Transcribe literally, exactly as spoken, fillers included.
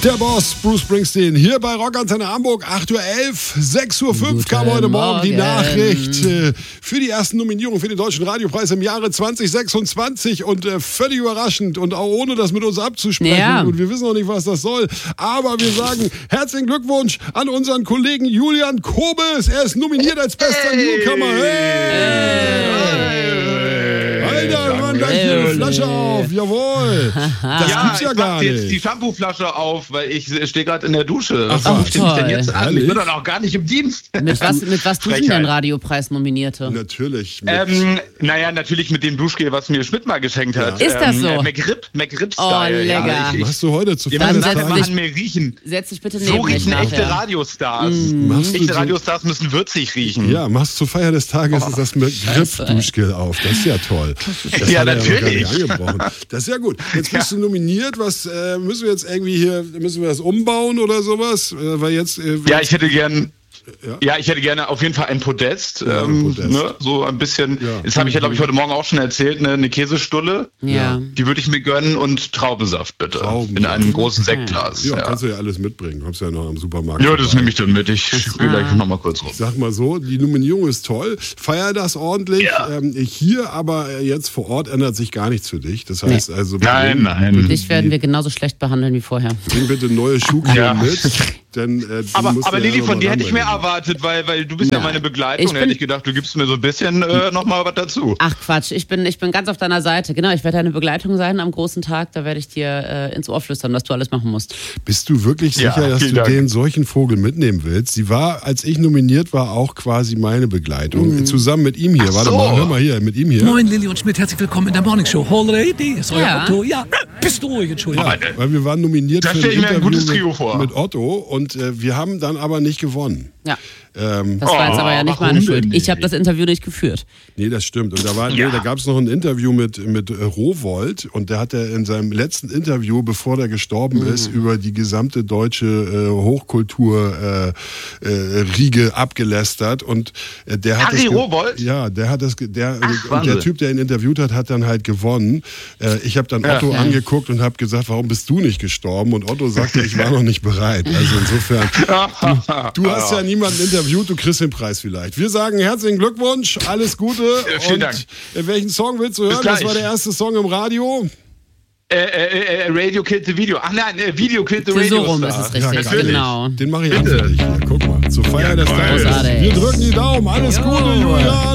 Der Boss, Bruce Springsteen, hier bei Rockantenne Hamburg, acht Uhr elf, sechs Uhr fünf Guten kam heute Morgen die Morgen. Nachricht äh, für die ersten Nominierungen für den Deutschen Radiopreis im Jahre zwanzig sechsundzwanzig und äh, völlig überraschend und auch ohne das mit uns abzusprechen. Ja. Und wir wissen noch nicht, was das soll. Aber wir sagen herzlichen Glückwunsch an unseren Kollegen Julian Kobes. Er ist nominiert als bester Hey. Newcomer. Hey! Alter, Mann, gleich hier eine Flasche auf. Jawohl. Das Ja, gibt's ja ich gar mach jetzt die nicht. Shampooflasche auf, weil ich stehe gerade in der Dusche. Was Ach, ruft ihr mich denn toll. jetzt an? Ehrlich? Ich bin doch noch gar nicht im Dienst. Mit was, mit was duschen Frechheit. denn Radiopreis-Nominierte? Natürlich. Mit Ähm, naja, natürlich mit dem Duschgel, was mir Schmidt mal geschenkt hat. Ist das ähm, so? Äh, McRib, McRib-Style. Oh, lecker. Ja, ich, Was ich, hast du heute zu ihr feiern müsst des Dann einfach setz Tages? mal an mir riechen. Setz dich bitte So neben mich riechen echte nachher. Radiostars. Machst du Echte so- Radiostars müssen würzig riechen. Ja, machst zur Feier des Tages ist das mit Grip-Duschgel auf. Das ist ja toll. Das Ja, hat er noch gar natürlich. nicht angebrochen. Das ist ja gut. Jetzt bist du nominiert. Was äh, müssen wir jetzt irgendwie hier, müssen wir das umbauen oder sowas? Äh, weil jetzt, äh, Ja, ich hätte gern. Ja. Ja, ich hätte gerne auf jeden Fall ein Podest. Ja, ein ähm, Podest. Ne, so ein bisschen. Ja. Das habe ich ja, glaube ich, heute Morgen auch schon erzählt. Ne, eine Käsestulle. Ja. Die würde ich mir gönnen und Traubensaft bitte. Traubensaft. In einem großen Sektglas. ja, Ja, kannst du ja alles mitbringen. Kommst ja noch am Supermarkt. ja, das vorbei. nehme ich dann mit. Ich spiele gleich noch mal kurz rum. Sag mal so, die Nominierung ist toll. Feier das ordentlich. Ja. Ähm, hier aber äh, jetzt vor Ort ändert sich gar nichts für dich. Das heißt also, Nein, nein. Dich werden wir genauso schlecht behandeln wie vorher. bring bitte neue Schuhcreme Ja. mit. Denn, äh, die Aber, musst du aber ja Lili, noch von mal dir hätte ich mehr ranbringen. erwartet, weil, weil du bist ja Nein. meine Begleitung. Ich Da hätte bin- ich gedacht, du gibst mir so ein bisschen äh, noch mal was dazu. Ach Quatsch, ich bin, ich bin ganz auf deiner Seite. Genau, ich werde deine Begleitung sein am großen Tag. Da werde ich dir äh, ins Ohr flüstern, was du alles machen musst. Bist du wirklich Ja, sicher, dass vielen du Dank. den solchen Vogel mitnehmen willst? Sie war, als ich nominiert war, auch quasi meine Begleitung. Zusammen mit ihm hier. Ach Warte so. mal, hör mal hier, mit ihm hier. Moin Lilly und Schmidt, herzlich willkommen in der Morning Show. Already ist euer Ja. Otto. Ja, bist du ruhig, Entschuldigung. Ja. Weil wir waren nominiert Da für stell ein ich mir ein Interview gutes Trio mit, vor. mit Otto und äh, wir haben dann aber nicht gewonnen. Ja, Ähm, das war jetzt Oh, aber ja nicht warum meine denn Schuld. Ich nicht? habe das Interview nicht geführt. Nee, das stimmt. Und da, war, Ja. nee, da gab es noch ein Interview mit, mit äh, Rowold und der hat er in seinem letzten Interview, bevor der gestorben Mhm. ist, über die gesamte deutsche äh, Hochkultur äh, äh, Riege abgelästert und äh, der hat Harry das ge- Rowohlt? Ja, der hat das ge- der, Ach, und der Wahnsinn. Typ, der ihn interviewt hat, hat dann halt gewonnen. Äh, ich habe dann Ja. Otto Ja. angeguckt angeguckt und habe gesagt, warum bist du nicht gestorben? Und Otto sagte, ich war noch nicht bereit. Also insofern, du, du hast ja niemanden interviewt, du kriegst den Preis vielleicht. Wir sagen herzlichen Glückwunsch, alles Gute. vielen und Dank. äh, welchen Song willst du hören? Das gleich. war der erste Song im Radio. Äh, äh, äh, Radio Killed the Video. Ach nein, äh, Video Killed the So Radio rum Star. ist es richtig, geil. genau. Den mache ich an Bitte. für dich hier. Guck mal, zur Feier des Tages. Großartig. Wir drücken die Daumen. Alles Gute, Julian.